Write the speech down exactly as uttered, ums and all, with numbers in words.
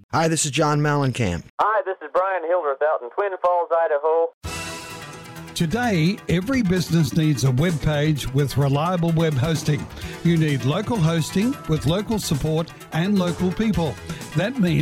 Hi, this is John Mellencamp. Hi, this is Brian Hildreth out in Twin Falls, Idaho. Today, every business needs a web page with reliable web hosting. You need local hosting with local support and local people. That means